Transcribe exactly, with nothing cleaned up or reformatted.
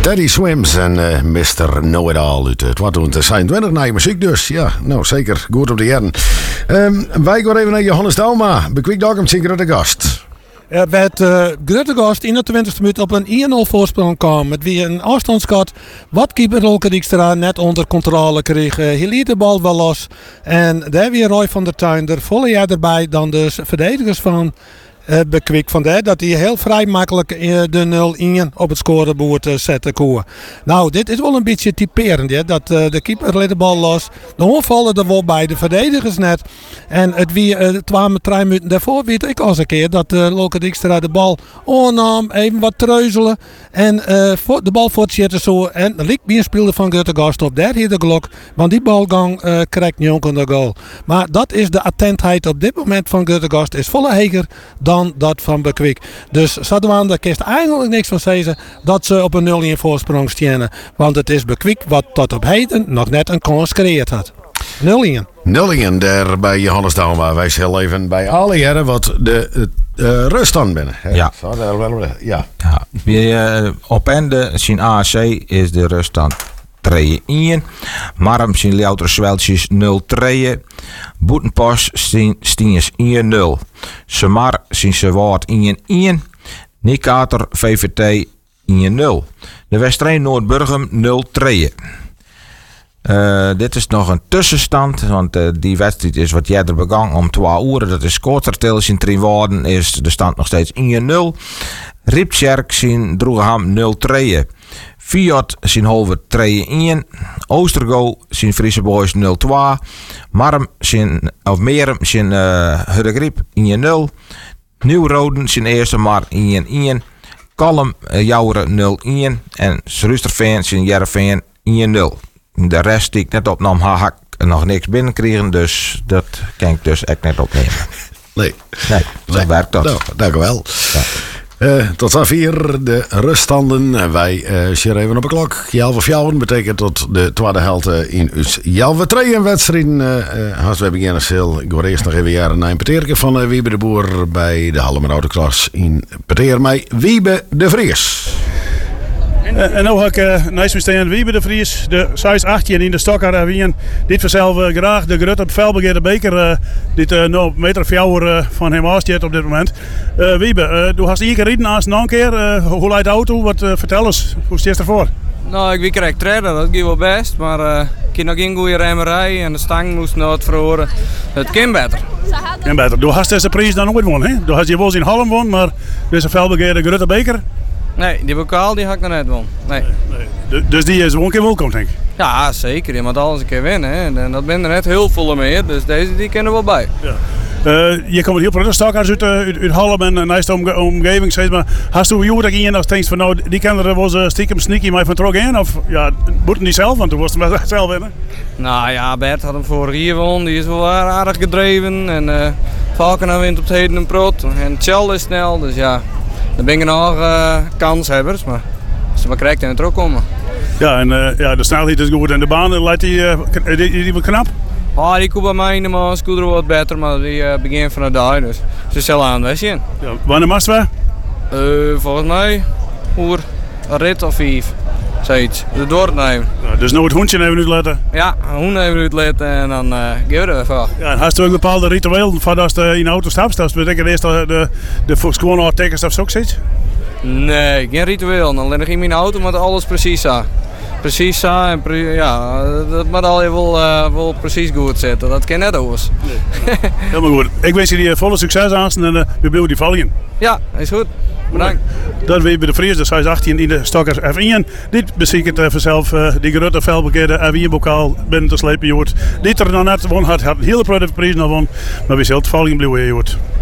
Teddy Swims en uh, mister Know-It-All uit uh, tweeduizend zevenentwintig. Nee, muziek dus. Ja, nou zeker. Goed op de jaren. Um, wij gaan even naar Johannes Dauma. Bekwiek dag om zijn grote gast. Er werd uh, grote gast in de twintigste minuut op een één nul voorsprong kwam. Met wie een afstandsschot wat keeper Rolke Dijkstra net onder controle kreeg. Uh, hij liet de bal wel los. En daar weer Roy van der Tuin er volle jaar erbij dan dus verdedigers van uh, Bekwiek. Vandaar dat hij heel vrij makkelijk uh, de nul één op het scorebord uh, zette koer. Nou, dit is wel een beetje typerend. Hè? Dat uh, de keeper liet de bal los. De hoofdvallen er wel bij, de verdedigers net. En het wie uh, twee met drie minuten daarvoor weet ik als een keer dat uh, Rolke Dijkstra de bal oonnam, even wat treuzelen. En uh, voor, de bal voortzetten zo. En liep bij een speler van Göteborg op. Daar hier de klok. Want die balgang uh, krijgt niet de goal. Maar dat is de attentheid op dit moment van Göteborg. Is volle heger dan dat van Bekwiek. Dus Sadouan, daar kist eigenlijk niks van zeggen dat ze op een nul één voorsprong staan. Want het is Bekwiek wat tot op heden nog net een kans gecreëerd had. nul één. nul één daar bij Johannes Dauma. Wij zijn heel even bij alle heren wat de uh, rust dan binnen. Ja. Zo, daar wel, ja. ja. Bij, uh, op einde zijn A C is de ruststand drie één. Marm zijn louter zweltjes nul twee. Boetenpas stiens één nul. Semar zijn ze woord één één. Nikater V V T één nul. De wedstrijd Noordburgum nul twee. Uh, dit is nog een tussenstand, want uh, die wedstrijd is wat eerder begaan om twee uur. Dat is Kortertils in Triwoorden is de stand nog steeds één nul. Ripsjerk zijn Droegeham nul twee. Fiat zijn Holver twee één. Oostergo zijn Friese Boys nul twee. Marm zijn, of Merum zijn uh, Hudegriep één nul. Nieuwroden zijn eerste maar één één. Kalm uh, Jouweren nul één. En Rusterveen zijn Jereveen één nul. De rest die ik net opnam, had ik nog niks binnenkregen. Dus dat kan ik dus echt net opnemen. Nee. Nee, zo nee. werkt dat. Nou, dank u wel. Ja. Uh, tot zover de ruststanden. Wij uh, zien even op de klok. Jelve fjouwen betekent tot de tweede helft in ons Jelve tweeën wedstrijden. Uh, uh, als we beginnen stil. Ik hoor eerst nog even jaren naar een peteerke van uh, Wiebe de Boer bij de Hallemer Autoklas in Peteer. Mij Wiebe de Vries. Uh, en nu ga ik uh, naast me staan Wiebe de Vries, de zes achttien in de Stokker Wien. Dit vanzelf uh, graag de grote felbegeerde beker. Uh, dit uh, nou meter fjouwer uh, van hem afsteert op dit moment. Uh, Wiebe, uh, du hast hier gereden als nog een keer. Uh, hoe leidt de auto? Wat, uh, vertel eens, hoe steert ervoor? Nou, ik wie krijg treden, dat gaat wel best. Maar uh, ik heb nog geen goede remmerij en de stang moest nooit verhoren. Het kan beter. En beter. Du hast deze prijs dan nooit gewonnen, hè? Du hast je wel in Hallen gewonnen, maar deze felbegeerde grote beker. Nee, die bokaal die had ik nog net won. Nee. Nee, nee. Dus die is wel een keer welkom, denk ik. Ja, zeker. Je moet alles een keer winnen. Hè. En dat ben er net heel veel meer. Dus deze die kennen wel bij. Ja. Uh, je komt heel veel stakers uit, uit, uit Hallen en een nice omge omgeving. Zeg maar. Hast du jou dat je nog denkt van nou, die kennen er wel eens stiekem sneaky mee van trok in? Of ja, moeten die zelf, want toen was hem zelf winnen. Nou ja, Bert had hem vorig jaar gewonnen. Die is wel aardig gedreven. En uh, Valkena wint op het heden een prot. En Tjel is snel. Dus ja. Dan ben ik nog uh, kanshebbers, maar als ze maar krijgt en het er ook komen. Ja, en uh, ja, de snelheid is goed en de baan lijkt die, uh, die, die, die wat knap? Ah, die komt bij mij in de maand scooter wat beter, maar die uh, begint van de dag, dus ze zullen aan de zien. Ja, wanneer mast we? Uh, volgens mij voor een rit of vijf, zoiets. De doornemen. Ja, dus nou het hondje even uitlaten? Ja, een hond even uitlaten en dan uh, gaan we er even. Ja, en hast u ook bepaalde rituelen van als je in de auto stapt? Dat betekent eerst de, de, de gewoon artikels of zo zit? Nee, geen ritueel. Dan lig ik in mijn auto met alles precies aan. Precies zo en pre ja, dat moet al je wel, uh, wel precies goed zitten. Dat kan net anders. Nee. Helemaal goed. Ik wens je die volle succes aan en uh, we blijven die vallen. Ja, is goed. Bedankt. Dat we bij de Vries, de zes achttien in de Stokkers F één. Dit beziekt uh, vanzelf uh, die grote felbekeerde F één-bokaal binnen te slepen. Dit er nog net won had, had een hele prachtige prijs nog won. Maar we zullen het vallen blijven.